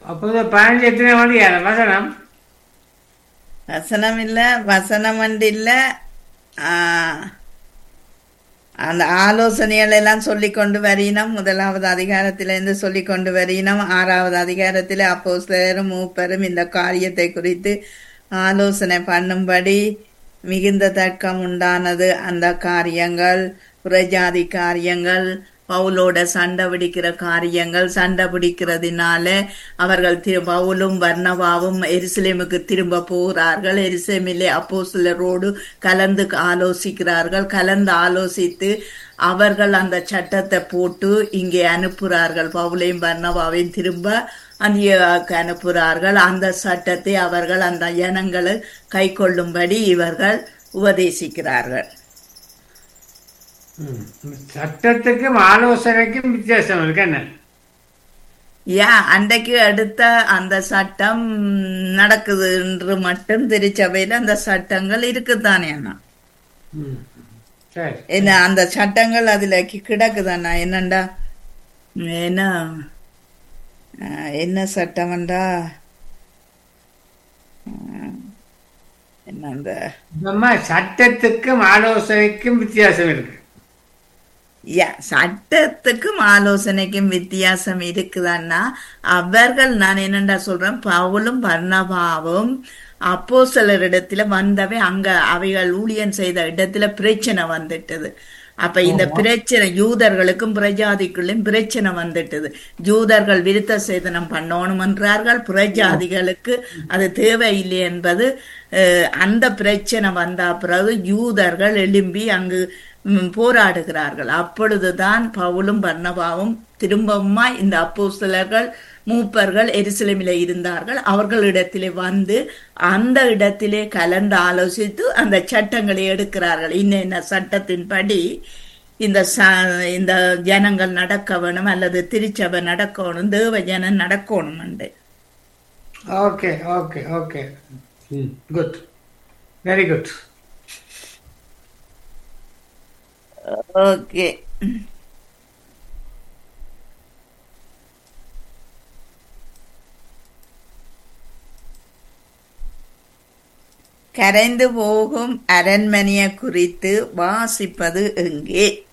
அப்போது 15 எத்தனை மணி வசனம்? வசனம் இல்ல, வசனம் வந்து இல்ல. ஆ, அந்த ஆலோசனைகள் எல்லாம் சொல்லிக் கொண்டு வரினம். முதலாவது அதிகாரத்திலிருந்து சொல்லிக் கொண்டு வரினம். 6வது அதிகாரத்தில் அப்போஸ்தலரும் மூப்பரும் இந்த காரியத்தை குறித்து ஆலோசனை பண்ணும்படி மிகுந்த தர்க்கம் உண்டானது. அந்த காரியங்கள் புறஜாதி காரியங்கள், பவுலோட சண்டை பிடிக்கிற காரியங்கள். சண்டை பிடிக்கிறதுனால அவர்கள் பவுலும் வர்னபாவும் எருசலேமுக்கு திரும்ப போகிறார்கள். எருசலேமிலே அப்போஸ்தலரோடு கலந்து ஆலோசிக்கிறார்கள். கலந்து ஆலோசித்து அவர்கள் அந்த சட்டத்தை போட்டு இங்கே அனுப்புகிறார்கள். பவுலையும் வர்னபாவையும் திரும்ப அந்தியோக்கு அனுப்புகிறார்கள். அந்த சட்டத்தை அவர்கள் அந்த ஜனங்களை கை கொள்ளும்படி இவர்கள் உபதேசிக்கிறார்கள். சட்டத்துக்கும் ஆலோசனைக்கும் வித்தியாசம் இருக்கு என்ன? அன்றைக்கு அடுத்த அந்த சட்டம் நடக்குது என்று மட்டும் திருச்சபையில அந்த சட்டங்கள் இருக்குதானே அண்ணா? சரி. என்ன அந்த சட்டங்கள் அதுல கிடக்குதாண்ணா? என்னண்டா என்ன என்ன சட்டம்டா? என்ன அந்த சட்டத்துக்கும் ஆலோசனைக்கும் வித்தியாசம் இருக்கு. சட்டத்துக்கும் ஆலோசனைக்கும் வித்தியாசம் இருக்குதான்னா, அவர்கள் நான் என்னண்டா சொல்றேன், பவுலும் பர்னபாவும் அப்போஸ்தலரிடத்துல வந்தவை அங்க அவைகள் ஊழியம் செய்த இடத்துல பிரச்சனை வந்துட்டது. அப்ப இந்த பிரச்சனை யூதர்களுக்கும் பிரஜாதிக்குள்ளும் பிரச்சனை வந்துட்டது. யூதர்கள் விருத்த சேதனம் பண்ணணும் என்றார்கள், புறஜாதிகளுக்கு அது தேவையில்லை என்பது. அந்த பிரச்சனை வந்த பிறகு யூதர்கள் எழும்பி அங்கு போராடுகிறார்கள். அப்பொழுதுதான் பவுலும் பர்னபாவும் திரும்பவுமா இந்த அப்போஸ்தலர்கள் மூப்பர்கள் எருசலேமிலே இருந்தார்கள், அவர்களிடத்திலே வந்து அந்த இடத்திலே கலந்து ஆலோசித்து அந்த சட்டங்களை எடுக்கிறார்கள். இன்ன சட்டத்தின்படி இந்த ஜனங்கள் நடக்க வேணும், அல்லது திருச்சபை நடக்கணும், தேவ ஜனம் நடக்கணும் என்று. Okay okay okay, good, very good. Okay, கரைந்து போகும் அரண்மனையை குறித்து வாசிப்பது எங்கே?